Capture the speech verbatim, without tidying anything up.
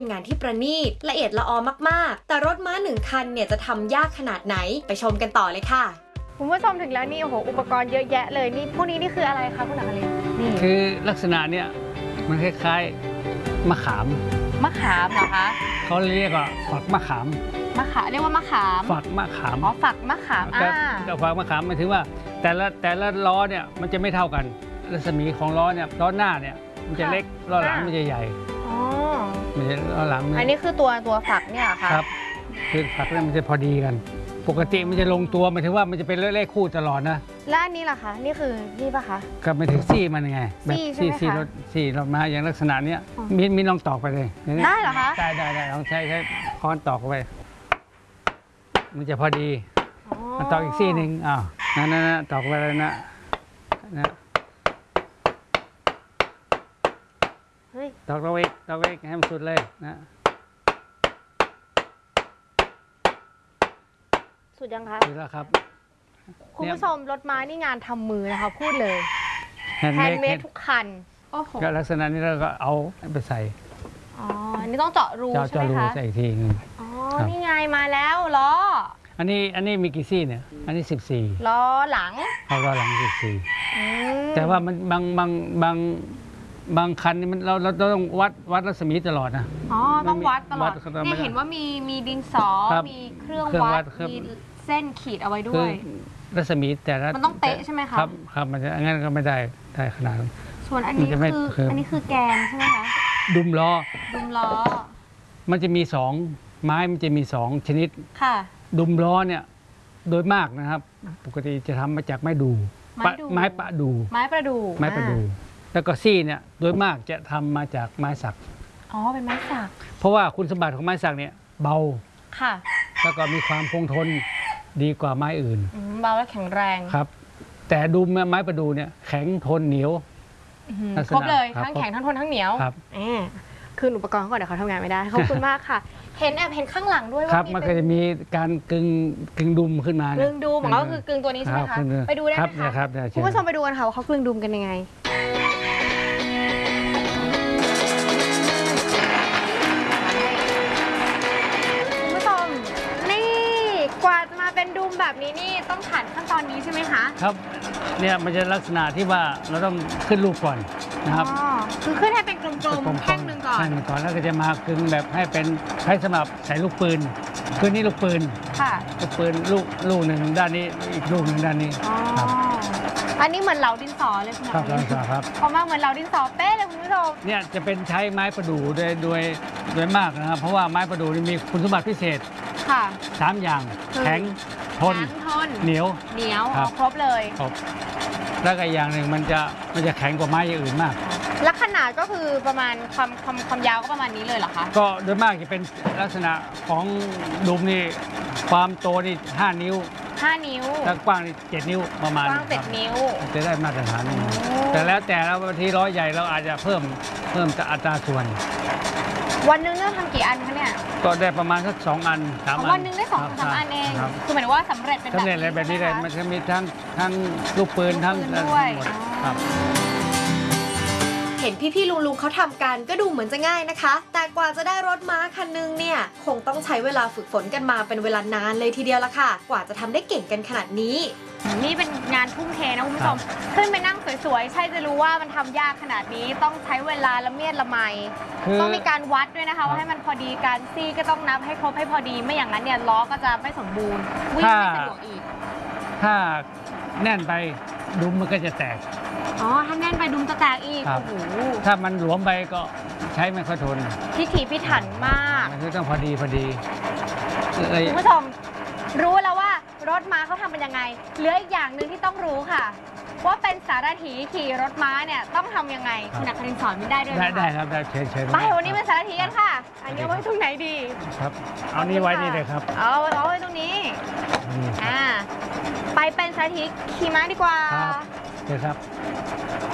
งานที่ประณีตละเอียดละออมากๆแต่รถม้าหนึ่งคันเนี่ยจะทำยากขนาดไหนไปชมกันต่อเลยค่ะคุณผู้ชมถึงแล้วนี่โอ้โหอุปกรณ์เยอะแยะเลยนี่พวกนี้นี่คืออะไรคะคุณอัครินทร์นี่คือลักษณะเนี่ยมันคล้ายๆมะขามมะขามเหรอคะเขาเรียกว่าฝักมะขามมะขามเรียกว่ามะขามฝักมะขามอ๋อฝักมะขามอ่าแต่ฝักมะขามหมายถึงว่าแต่ละแต่ละล้อเนี่ยมันจะไม่เท่ากันรัศมีของล้อเนี่ยล้อหน้าเนี่ยมันจะเล็กล้อหลังมันจะใหญ่อ๋อมันจะล้อหลังอันนี้คือตัวตัวฝักเนี่ยค่ะครับคือฝักเนี่ยมันจะพอดีกันปกติมันจะลงตัวหมายถึงว่ามันจะเป็นเลขคู่ตลอดนะแล้วอันนี้ล่ะคะนี่คือนี่ปะคะก็ไม่ถึงซี่มันไงแบบซี่ซี่รถซี่รถมาอย่างลักษณะเนี้ยมีมีลองตอกไปเลยได้เหรอคะได้ได้ได้ลองใช้ใช้ค้อนตอกไปมันจะพอดีมันตอกอีกซี่หนึ่งอ้าวนั่นนั่นตอกไปเลยนะนะตอกเราเอกตอกเอกให้มันสุดเลยนะสุดยังคะสุดแล้วครับคุณผู้ชมรถม้านี่งานทำมือนะคะพูดเลยแฮนด์เมดทุกคันก็ลักษณะนี้เราก็เอาไปใส่อ๋ออันนี้ต้องเจาะรูใช่ไหมคะเจาะรูใส่ทีนึงอ๋อนี่ไงมาแล้วล้ออันนี้อันนี้มีกี่ซี่เนี่ยอันนี้สิบสี่ล้อหลังเอาล้อหลังสิบสี่แต่ว่ามันบางบางบางบางคันนี่มันเราเราต้องวัดวัดรัศมีตลอดนะอ๋อต้องวัดตลอดเนี่ยเห็นว่ามีมีดินสอมีเครื่องวัดมีเส้นขีดเอาไว้ด้วยรัศมีแต่ละมันต้องเป๊ะใช่ไหมคะครับครับมันจะงั้นก็ไม่ได้ได้ขนาดนั้นส่วนอันนี้คืออันนี้คือแกนใช่ไหมคะดุมล้อดุมล้อมันจะมีสองไม้มันจะมีสองชนิดค่ะดุมล้อเนี่ยโดยมากนะครับปกติจะทำมาจากไม้ดูไม้ประดูไม้ประดูไม้ประดูแล้วก็ซี่เนี่ยโดยมากจะทำมาจากไม้สักอ๋อเป็นไม้สักเพราะว่าคุณสมบัติของไม้สักเนี่ยเบาค่ะแล้วก็มีความคงทนดีกว่าไม้อื่นเบาและแข็งแรงครับแต่ดูไม้ประดูเนี่ยแข็งทนเหนียวครบเลยทั้งแข็งทั้งทนทั้งเหนียวครับคืออุปกรณ์ก่อนเดี๋ยวเขาทำงานไม่ได้ขอบคุณมากค่ะเห็นแอบเห็นข้างหลังด้วยว่าครับมันก็จะมีการกึ่งกึ่งดุมขึ้นมากึ่งดุมของเราคือกึ่งตัวนี้ใช่ไหมคะไปดูได้ไหมคะคุณผู้ชมไปดูกันค่ะว่าเขากึ่งดุมกันยังไงกว่าจะมาเป็นดุมแบบนี้นี่ต้องผ่านขั้นตอนนี้ใช่ไหมคะครับเนี่ยมันจะลักษณะที่ว่าเราต้องขึ้นรูปก่อนนะครับอ๋อคือขึ้นให้เป็นกลมๆแท่งหนึ่งก่อนแท่งหนึ่งก่อนแล้วก็จะมากึ่งแบบให้เป็นใช้สำหรับใส่ลูกปืนคือนี่ลูกปืนค่ะลูกปืนลูกลูกหนึ่งด้านนี้อีกลูกหนึ่งด้านนี้ครับอันนี้เหมือนเหลาดินสอเลยคุณครับเหลาดินสอครับพอมาเหมือนเหลาดินสอเป๊ะเลยคุณผู้ชมเนี่ยจะเป็นใช้ไม้ประดู่โดยโดยโดยมากนะครับเพราะว่าไม้ประดู่นี่มีคุณสมบัติพิเศษค่ะสามอย่างแข็งทนเหนียวเหนียวครบเลยครบแล้วก็อย่างหนึ่งมันจะมันจะแข็งกว่าไม้อย่างอื่นมากและขนาดก็คือประมาณความความความยาวก็ประมาณนี้เลยเหรอคะก็โดยมากจะเป็นลักษณะของดุมนี่ความโตนี่ห้านิ้วห้านิ้วแล้วกว้างนี่เจ็ดนิ้วประมาณกว้างเจ็ดนิ้วจะได้มาตรฐานแต่แล้วแต่แล้วบางทีล้อใหญ่เราอาจจะเพิ่มเพิ่มอัตราส่วนวันหนึ่งเนี่ยทำกี่อันคะเนี่ยก็ได้ประมาณสักสองอันสามอันวันหนึ่งได้สองสามอันเองคือหมายถึงว่าสำเร็จเป็นแบบนี้สำเร็จอะไรแบบนี้เลยมันจะมีทั้งทั้งลูกปืนทั้งทั้งหมดครับเห็นพี่ๆลุงๆเขาทำกันก็ดูเหมือนจะง่ายนะคะแต่กว่าจะได้รถม้าคันนึงเนี่ยคงต้องใช้เวลาฝึกฝนกันมาเป็นเวลานานเลยทีเดียวละค่ะกว่าจะทำได้เก่งกันขนาดนี้นี่เป็นงานทุ่มเทนะคุณผู้ชมขึ้นไปนั่งสวยๆใช่จะรู้ว่ามันทำยากขนาดนี้ต้องใช้เวลาละเมียดละไมต้องมีการวัดด้วยนะคะว่าให้มันพอดีการซี่ก็ต้องนับให้ครบให้พอดีไม่อย่างนั้นเนี่ยล้อก็จะไม่สมบูรณ์วิ่งไม่สะดวกอีกถ้าแน่นไปดุมมันก็จะแตกอ๋อถ้าแน่นไปดุมจะแตกอีกโอ้โหถ้ามันหลวมไปก็ใช้ไม่ค่อยทนพิถีพิถันมากมันคือต้องพอดีพอดีคุณผู้ชมรู้แล้วว่ารถม้าเขาทำเป็นยังไงเหลืออีกอย่างหนึ่งที่ต้องรู้ค่ะว่าเป็นสารถีขี่รถม้าเนี่ยต้องทำยังไงคุณอัครินทร์สอนได้ด้วยไหมได้ได้ครับได้เชิญเชิญไปวันนี้เป็นสารถีกันค่ะอันนี้ไว้ตรงไหนดีครับเอานี้ไว้นี่เลยครับเอาเอาไว้ตรงนี้อ่าไปเป็นสารถีขี่ม้าดีกว่าครับเชิญครับ